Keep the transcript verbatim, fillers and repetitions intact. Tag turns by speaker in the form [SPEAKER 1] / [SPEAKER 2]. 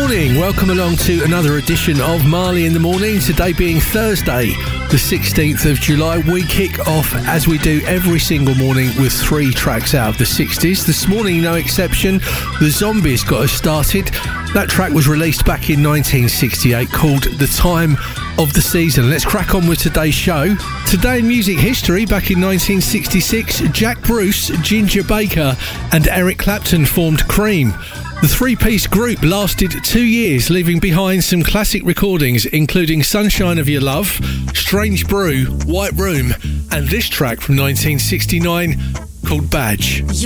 [SPEAKER 1] morning, welcome along to another edition of Marley in the Morning. Today being Thursday, the sixteenth of July, we kick off as we do every single morning with three tracks out of the sixties. This morning, no exception, The Zombies got us started. That track was released back in nineteen sixty-eight, called The Time of the Season. Let's crack on with today's show. Today in music history, back in nineteen sixty-six, Jack Bruce, Ginger Baker and Eric Clapton formed Cream. The three-piece group lasted two years, leaving behind some classic recordings, including Sunshine of Your Love, Strange Brew, White Room, and this track from nineteen sixty-nine called Badge.